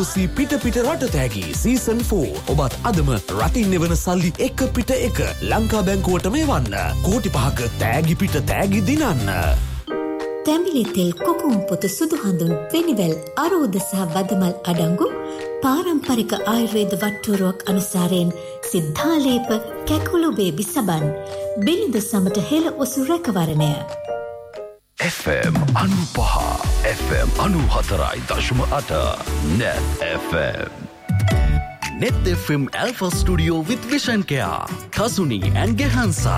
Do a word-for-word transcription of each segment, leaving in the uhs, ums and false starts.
සී පිට පිට රට තෑගි සීසන් ෆෝර් ඔබත් අදම රටින් එවන සල්ලි එක පිට එක ලංකා බැංකුවටම එවන්න. කෝටි පහක තෑගි පිට තෑගි දිනන්න. තැඹිලි තෙල් කොකුම් පොතු සුදු හඳුන් වෙනිවැල් අරෝද සහ වදමල් අඩංගු පාරම්පරික ආයුර්වේද වට්ටුරුවක් අනුසාරයෙන් සිද්ධාලේප කැකුළු බේබි සබන් බිලිඳ සමට හෙළ ඔසු රැකවරණය. F M අනුපහ F M අනුහතරයි දශම අට Net F M Net F M Alpha Studio with Vishan Kea Kasuni and Gehansa.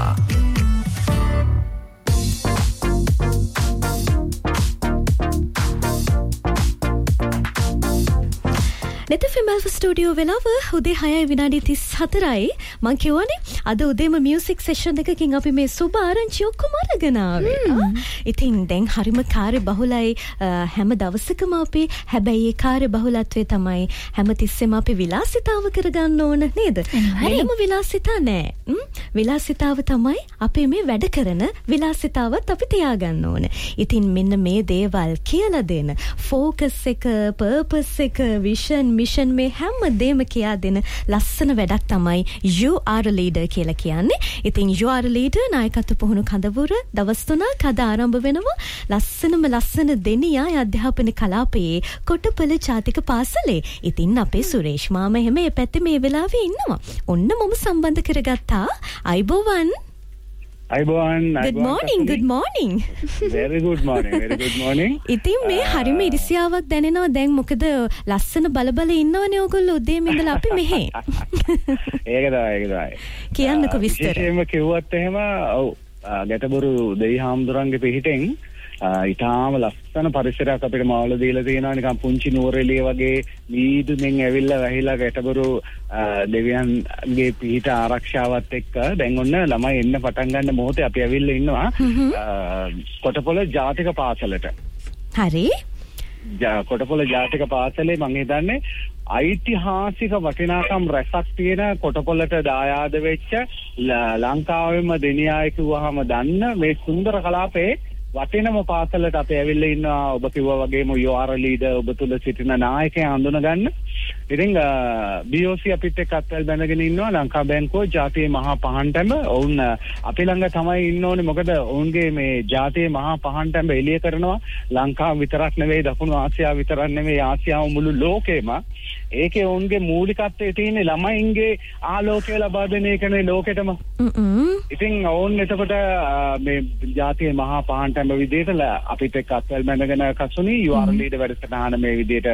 Net F M Alpha Studio වෙලාව උදේ හයයි විනාඩි තිස් හතරයි. මං කියවනේ අද උදේම මියුසික් සෙෂන් එකකින් අපි මේ සුබ ආරංචි ඔක්කොම අරගෙන ආවේ. ඉතින් දැන් හරිම කාර්ය බහුලයි හැම දවසකම අපි හැබැයි ඒ කාර්ය බහුලත්වයේ තමයි හැමතිස්සෙම අපි විලාසිතාව කරගන්න ඕන නේද? වෙනම විලාසිතා නෑ. විලාසිතාව තමයි අපේ මේ වැඩ කරන විලාසිතාවත් අපි තියාගන්න ඕන. ඉතින් මෙන්න මේ දේවල් කියලා දෙන ෆෝකස් එක, පර්පස් එක, විෂන් මිෂන් මේ හැම දෙම කියා දෙන ලස්සන වැඩක් තමයි You Are a Leader කියලා කියන්නේ. ඉතින් You Are a Leader නායකත්ව පුහුණු කඳවුර දවස් තුනක් අද ආරම්භ වෙනවා. ලස්සනම ලස්සන දෙනියා අධ්‍යාපන කලාපයේ කොටපළ ජාතික පාසලේ. ඉතින් අපේ සුරේෂ් මාම එහෙම මේ පැත්තේ මේ වෙලාවේ ඉන්නවා. ඔන්න මම සම්බන්ධ කරගත්තා. අයිබෝවන්. අයිබෝවන්. Good morning. Good morning. Very good morning. Very good morning. ඉතින් මේ හරිම ඉරිසියාවක් දැනෙනවා දැන් මොකද ලස්සන බලබල ඉන්නවනේ ඔයගොල්ලෝ උදේම ඉඳලා අපි මෙහෙ. ඒක තමයි ඒක තමයි. කියන්නකෝ විස්තර. විශේෂයෙන්ම කිව්වත් එහෙම ඔව් ගැටබරු දෙයි හාමුදුරන්ගේ පිටින් ඊටාම ලස්සන පරිසරයක් අපිට මාවල දීලා තියෙනවා නිකන් පුංචි නුවරඑළිය වගේ මීදුමින් ඇවිල්ලා වැහිලා ගැටබරු දෙවියන්ගේ පිහිට ආරක්ෂාවත් එක්ක දැන් ඔන්න ළමයි එන්න පටන් ගන්න මොහොතේ අපි ඇවිල්ලා ඉන්නවා කොටපොළ ජාතික පාසලට. හරි. කොටපොළ ජාතික පාසලේ මම හිතන්නේ ඓතිහාසික වටිනාකම් රැසක් තියෙන කොටපොළට දායාද වෙච්ච ලංකාවෙම දෙනියාය කිව්වහම දන්න මේ සුන්දර කලාපේ වටිනම පාසලට අපි ඇවිල්ලා ඉන්නවා. ඔබ කිව්වා වගේම You Are a Leader ඔබ තුල සිටින නායකයා හඳුන ගන්න. ඉතින් B O C අපිත් එක්ක අත්වල බැඳගෙන ඉන්නවා ලංකා බැංකුව ජාතියේ මහා පහන්ටැඹ. ඔවුන් අපි ළඟ තමයි ඉන්න ඕනේ මොකද ඔවුන්ගේ මේ ජාතියේ මහා පහන්ටැඹ එළිය කරනවා ලංකාව විතරක් නෙවෙයි දකුණු ආසියාව විතරක් නෙවෙයි ආසියාව මුළු ලෝකෙම. ඒකේ ඔවුන්ගේ මූලිකත්වයේ තියෙන ළමයින්ගේ ආලෝකය ලබා දෙන එකනේ ලෝකෙටම. ඉතින් ඔවුන් එතකොට මේ ජාතියේ මහා පහන්ටැඹ විදියට අපිත් එක්ක අත්වල බැඳගෙන Kasuni You Are a Leader වැඩසටහන මේ විදියට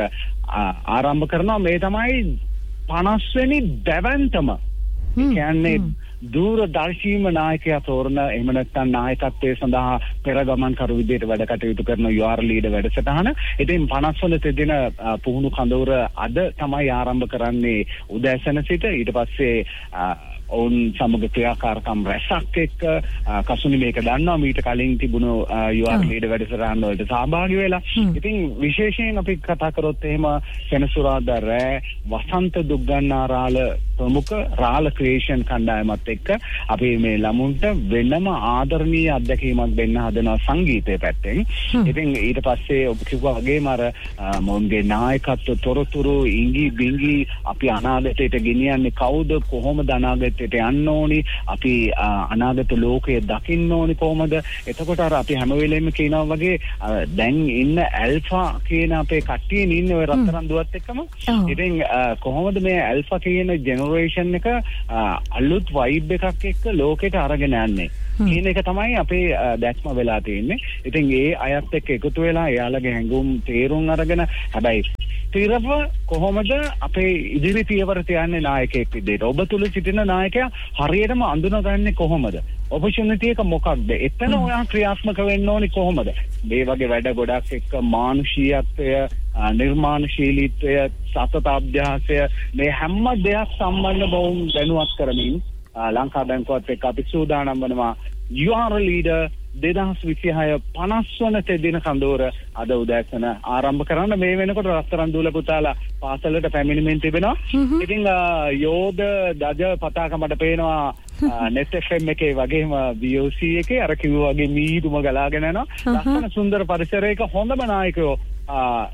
ආරම්භ කරනවා. මේ තමයි පනස් වෙනි දැවැන්තම කියන්නේ දූරදර්ශීම නායකයා තෝරන එහෙම නැත්නම් නායකත්වයේ සඳහා පෙරගමන් කරු විදියට වැඩ කටයුතු කරන You Are a Leader වැඩසටහන. ඉතින් පනස් වන තෙදින පුහුණු කඳවුර අද තමයි ආරම්භ කරන්නේ උදෑසන සිට. ඊට පස්සේ ඔවුන් සමග ක්‍රියාකාරකම් රැසක් එක්ක කසුනි මේක දන්නවා මීට කලින් තිබුණු You Are a Leader වැඩසටහන් වලට සහභාගී වෙලා. ඉතින් විශේෂයෙන් අපි කතා කරොත් එහෙම සෙනසුරාදා රෑ වසන්ත දුක්ගන්නාරාල ප්‍රමුඛ රාල ක්‍රියේෂන් කණ්ඩායමත් එක්ක අපි මේ ළමුන්ට වෙනම ආදරණීය අත්දැකීමක් දෙන්න හදනවා සංගීතය පැත්තෙන්. ඉතින් ඊට පස්සේ ඔබ කිව්වා වගේම අර මොන්ගේ නායකත්ව තොරතුරු ඉංගි බිංගි අපි අනාගතයට ගෙනියන්නේ කවුද කොහොමද අනාගතයට යන්න ඕනි අපි අනාගත ලෝකය දකින්න ඕනි කොහොමද. එතකොට අර අපි හැම වෙලෙම කියනවා වගේ දැන් ඉන්න ඇල්ෆා කියන අපේ කට්ටියන් ඉන්නේ ඔය රත්තරන් දුවත් එක්කම. ඉතින් කොහොමද මේ ඇල්ෆා කියන ජෙනරේෂන් එක අලුත් වයිබ් එකක් එක්ක ලෝකෙට අරගෙන යන්නේ කියන එක තමයි අපේ දැක්ම වෙලා තියෙන්නේ. ඉතින් ඒ අයත් එක්ක එකතු වෙලා එයාලගේ හැඟුම් තේරුම් අරගෙන හැබැයි තිරව කොහොමද අපේ ඉදිරි පියවරට යන්නේ නායකයෙක් විදිහට. ඔබ තුල සිටින නායකයා හරියටම අඳුනගන්නේ කොහොමද? ඔපචුනිටි එක මොකක්ද? එතන ඔයා ක්‍රියාත්මක වෙන්න ඕනි කොහොමද? මේ වගේ වැඩ ගොඩක් එක්ක මානුෂීයත්වය, නිර්මාණශීලීත්වය, සතත අභ්‍යාසය මේ හැම දෙයක් සම්බන්ධ බවුන් දැනුවත් කරමින් ලංකා බැංකුවත් එක්ක අපි සූදානම් වෙනවා You Are a Leader දෙදහස් විසිහය පනස් වන තෙදින කඳවුර අද උදෑසන ආරම්භ කරන්න. මේ වෙනකොට රත්තරන් දූල පුතාලා පාසලට පැමිණෙමින් තිබෙනවා. ඉතින් යෝධ දජ පතාක මට පේනවා Net F M එකේ වගේම B O C එකේ අර කිව්වා වගේ මීදුම ගලාගෙන යනවා. ලස්සන සුන්දර පරිසරයක හොඳම නායකයෝ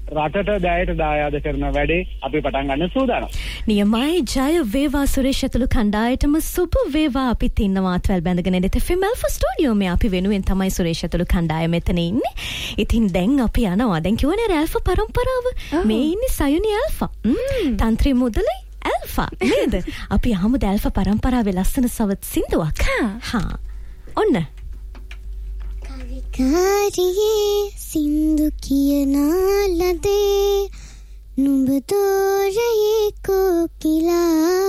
රටට දැයට දායාද කරන වැඩේ අපි පටන් ගන්න සූදානම්. නියමයි ජය වේවා සුරේෂ් ඇතුළු කණ්ඩායමටම සුබ වේවා අපිත් ඉන්නවා අත්වැල් බැඳගෙන නෙත එෆ් එම් ඇල්ෆා ස්ටුඩියෝ මේ අපි වෙනුවෙන් තමයි සුරේෂ් ඇතුළු කණ්ඩායම මෙතන ඉන්නේ. ඉතින් දැන් අපි යනවා. දැන් කියවනේ ඇල්ෆා පරම්පරාව. මේ ඉන්නේ සයුනි ඇල්ෆා. තන්ත්‍රි මුදලයි ඇල්ෆා නේද? අපි අහමු ඇල්ෆා පරම්පරාවේ ලස්සන සවත් සින්දුවක්. හා. ඔන්න. කවිකාරියේ සින්දු කියනා ලදේ නුඹ තෝරයේ කොකිලා